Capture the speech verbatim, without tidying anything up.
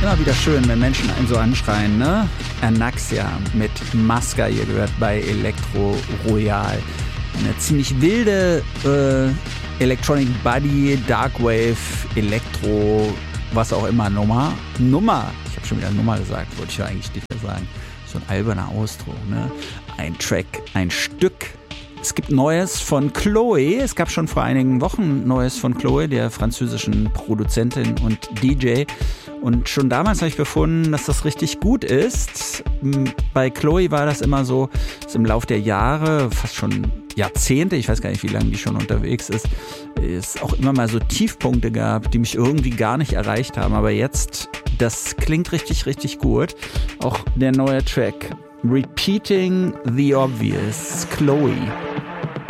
Immer wieder schön, wenn Menschen einen so anschreien, ne? Anaxia mit Masca, ihr gehört bei Elektro Royal. Eine ziemlich wilde äh, Electronic Body, Darkwave, Elektro, was auch immer, Nummer. Nummer, ich habe schon wieder Nummer gesagt, wollte ich ja eigentlich nicht mehr sagen. So ein alberner Ausdruck, ne? Ein Track, ein Stück. Es gibt Neues von Chloe. Es gab schon vor einigen Wochen Neues von Chloe, der französischen Produzentin und D J. Und schon damals habe ich befunden, dass das richtig gut ist. Bei Chloe war das immer so, dass im Laufe der Jahre, fast schon Jahrzehnte, ich weiß gar nicht, wie lange die schon unterwegs ist, es auch immer mal so Tiefpunkte gab, die mich irgendwie gar nicht erreicht haben. Aber jetzt, das klingt richtig, richtig gut. Auch der neue Track Repeating the Obvious, Chloe.